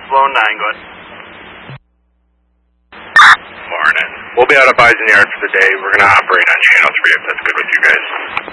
Sloan 9, go ahead. Morning. We'll be out of Bison Yard for the day. We're going to operate on channel 3 if that's good with you guys.